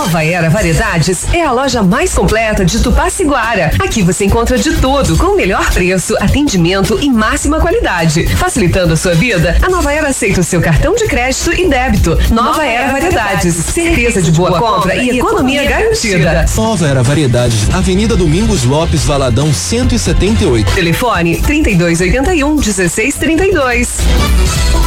Nova Era Variedades é a loja mais completa de Tupaciguara. Aqui você encontra de tudo com o melhor preço, atendimento e máxima qualidade. Facilitando a sua vida, a Nova Era aceita o seu cartão de crédito e débito. Nova Era Variedades, certeza de boa compra e economia garantida. Nova Era Variedades, Avenida Domingos Lopes, Valadão 178. Telefone 3281-1632.